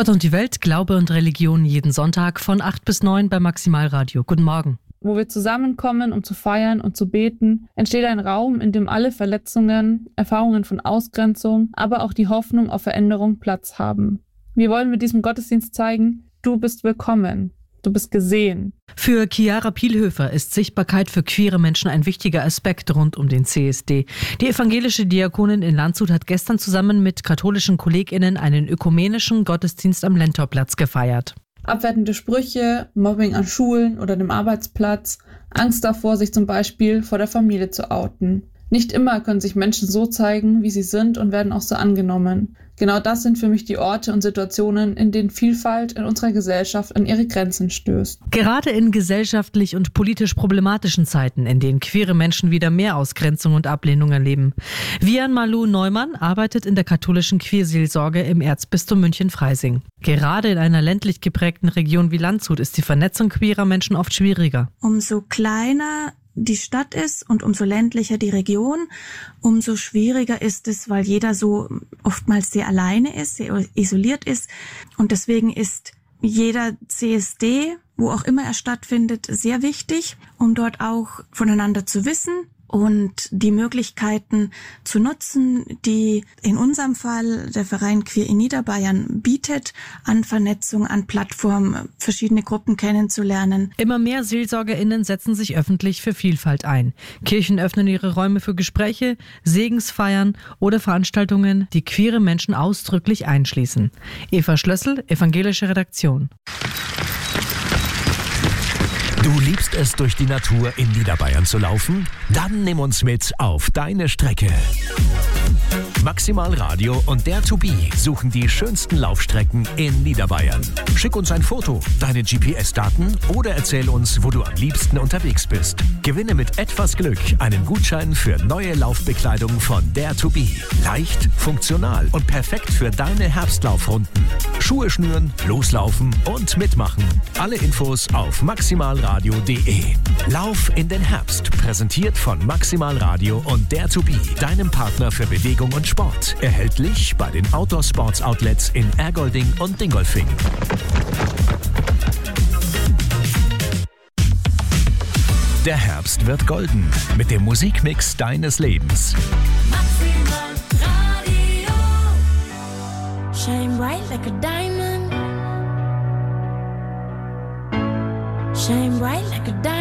Gott und die Welt, Glaube und Religion jeden Sonntag von 8 bis 9 bei Maximalradio. Guten Morgen. Wo wir zusammenkommen, um zu feiern und zu beten, entsteht ein Raum, in dem alle Verletzungen, Erfahrungen von Ausgrenzung, aber auch die Hoffnung auf Veränderung Platz haben. Wir wollen mit diesem Gottesdienst zeigen, du bist willkommen, du bist gesehen. Für Chiara Pielhöfer ist Sichtbarkeit für queere Menschen ein wichtiger Aspekt rund um den CSD. Die evangelische Diakonin in Landshut hat gestern zusammen mit katholischen KollegInnen einen ökumenischen Gottesdienst am Lentorplatz gefeiert. Abwertende Sprüche, Mobbing an Schulen oder dem Arbeitsplatz, Angst davor, sich zum Beispiel vor der Familie zu outen. Nicht immer können sich Menschen so zeigen, wie sie sind und werden auch so angenommen. Genau das sind für mich die Orte und Situationen, in denen Vielfalt in unserer Gesellschaft an ihre Grenzen stößt. Gerade in gesellschaftlich und politisch problematischen Zeiten, in denen queere Menschen wieder mehr Ausgrenzung und Ablehnung erleben. Vian Malou Neumann arbeitet in der katholischen Queerseelsorge im Erzbistum München-Freising. Gerade in einer ländlich geprägten Region wie Landshut ist die Vernetzung queerer Menschen oft schwieriger. Umso kleiner die Stadt ist und umso ländlicher die Region, umso schwieriger ist es, weil jeder so oftmals sehr alleine ist, sehr isoliert ist. Und deswegen ist jeder CSD, wo auch immer er stattfindet, sehr wichtig, um dort auch voneinander zu wissen und die Möglichkeiten zu nutzen, die in unserem Fall der Verein Queer in Niederbayern bietet, an Vernetzung, an Plattformen, verschiedene Gruppen kennenzulernen. Immer mehr SeelsorgerInnen setzen sich öffentlich für Vielfalt ein. Kirchen öffnen ihre Räume für Gespräche, Segensfeiern oder Veranstaltungen, die queere Menschen ausdrücklich einschließen. Eva Schlössel, evangelische Redaktion. Du liebst es, durch die Natur in Niederbayern zu laufen? Dann nimm uns mit auf deine Strecke. Maximalradio und der To Be suchen die schönsten Laufstrecken in Niederbayern. Schick uns ein Foto, deine GPS-Daten oder erzähl uns, wo du am liebsten unterwegs bist. Gewinne mit etwas Glück einen Gutschein für neue Laufbekleidung von der To Be. Leicht, funktional und perfekt für deine Herbstlaufrunden. Schuhe schnüren, loslaufen und mitmachen. Alle Infos auf maximalradio.de. Lauf in den Herbst, präsentiert von Maximalradio und der To Be, deinem Partner für Bewegung und Sport. Erhältlich bei den Outdoor Sports Outlets in Ergolding und Dingolfing. Der Herbst wird golden mit dem Musikmix deines Lebens. Maximal Radio. Shine bright like a diamond. Shine bright like a diamond.